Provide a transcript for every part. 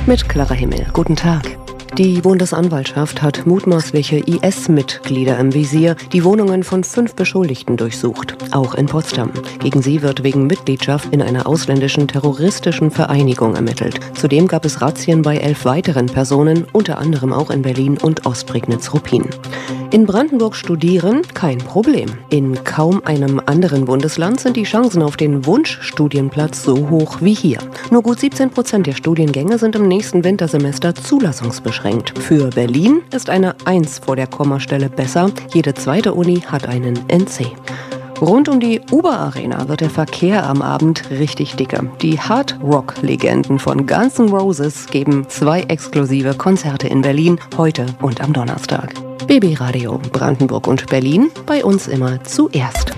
Mit Clara Himmel. Guten Tag. Die Bundesanwaltschaft hat mutmaßliche IS-Mitglieder im Visier, die Wohnungen von 5 Beschuldigten durchsucht, auch in Potsdam. Gegen sie wird wegen Mitgliedschaft in einer ausländischen terroristischen Vereinigung ermittelt. Zudem gab es Razzien bei 11 weiteren Personen, unter anderem auch in Berlin und Ostprignitz-Ruppin. In Brandenburg studieren? Kein Problem. In kaum einem anderen Bundesland sind die Chancen auf den Wunschstudienplatz so hoch wie hier. Nur gut 17% der Studiengänge sind im nächsten Wintersemester zulassungsbeschränkt. Für Berlin ist eine 1 vor der Kommastelle besser. Jede zweite Uni hat einen NC. Rund um die Uber-Arena wird der Verkehr am Abend richtig dicke. Die Hard-Rock-Legenden von Guns N' Roses geben 2 exklusive Konzerte in Berlin, heute und am Donnerstag. BB Radio Brandenburg und Berlin, bei uns immer zuerst.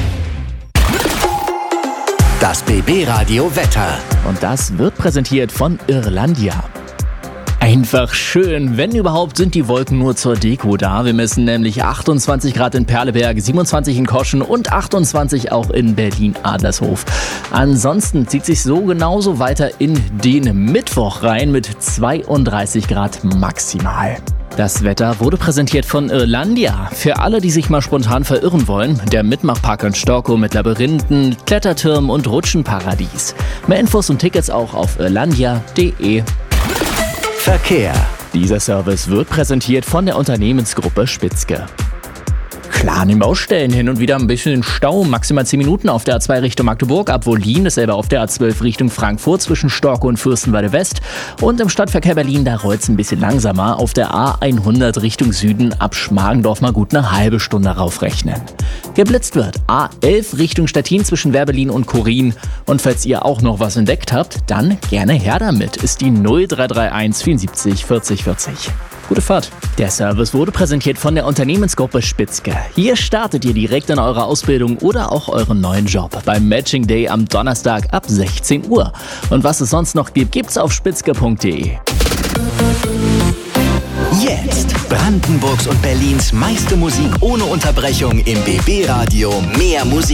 Das BB Radio Wetter. Und das wird präsentiert von Irlandia. Einfach schön. Wenn überhaupt, sind die Wolken nur zur Deko da. Wir messen nämlich 28 Grad in Perleberg, 27 in Koschen und 28 auch in Berlin-Adlershof. Ansonsten zieht sich so genauso weiter in den Mittwoch rein mit 32 Grad maximal. Das Wetter wurde präsentiert von Irlandia. Für alle, die sich mal spontan verirren wollen, der Mitmachpark in Storkow mit Labyrinthen, Klettertürmen und Rutschenparadies. Mehr Infos und Tickets auch auf irlandia.de. Verkehr. Dieser Service wird präsentiert von der Unternehmensgruppe Spitzke. Klar, an den Baustellen hin und wieder ein bisschen Stau, maximal 10 Minuten auf der A2 Richtung Magdeburg, ab Wollin, dasselbe auf der A12 Richtung Frankfurt zwischen Storkow und Fürstenwalde West. Und im Stadtverkehr Berlin, da rollt es ein bisschen langsamer, auf der A100 Richtung Süden ab Schmargendorf mal gut eine halbe Stunde raufrechnen. Geblitzt wird A11 Richtung Stettin zwischen Werbelin und Korin. Und falls ihr auch noch was entdeckt habt, dann gerne her damit, ist die 0331 74 40 40. Gute Fahrt. Der Service wurde präsentiert von der Unternehmensgruppe Spitzke. Hier startet ihr direkt in eurer Ausbildung oder auch euren neuen Job beim Matching Day am Donnerstag ab 16 Uhr. Und was es sonst noch gibt, gibt's auf spitzke.de. Jetzt Brandenburgs und Berlins meiste Musik ohne Unterbrechung im BB Radio. Mehr Musik.